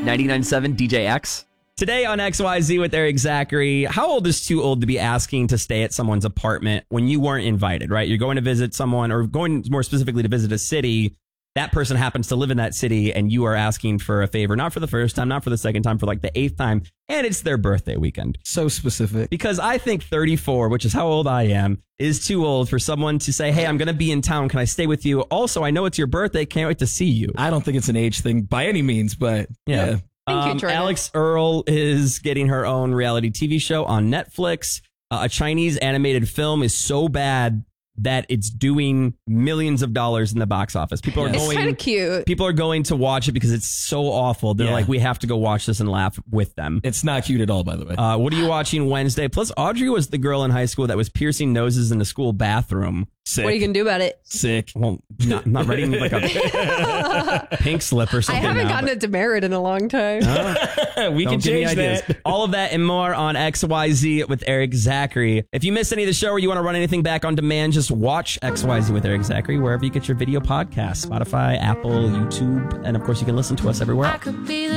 99.7 DJX. Today on XYZ with Eric Zachary, how old is too old to be asking to stay at someone's apartment when you weren't invited, right? You're going to visit someone, or going more specifically to visit a city. That person happens to live in that city, and you are asking for a favor, not for the first time, not for the second time, for like the 8th time, and it's their birthday weekend. So specific. Because I think 34, which is how old I am, is too old for someone to say, hey, I'm going to be in town. Can I stay with you? Also, I know it's your birthday. Can't wait to see you. I don't think it's an age thing by any means, but yeah. Thank you, Jordan. Alex Earl is getting her own reality TV show on Netflix. A Chinese animated film is so bad that it's doing millions of dollars in the box office. People are It's going. kind of cute. People are going to watch it because it's so awful. They're like, we have to go watch this and laugh with them. It's not cute at all, by the way. What are you watching Wednesday? Plus, Audrey was the girl in high school that was piercing noses in the school bathroom. Sick. What are you going to do about it? Sick. Well, not writing like a pink slip or I something. haven't gotten a demerit in a long time. We can change that. All of that and more on XYZ with Eric Zachary. If you missed any of the show or you want to run anything back on demand, just watch XYZ with Eric Zachary wherever you get your video podcasts, Spotify, Apple, YouTube, and of course you can listen to us everywhere else.